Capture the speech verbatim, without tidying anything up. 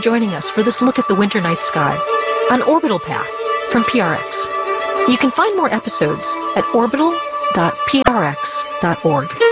joining us for this look at the winter night sky on Orbital Path from P R X. You can find more episodes at orbital dot p r x dot org.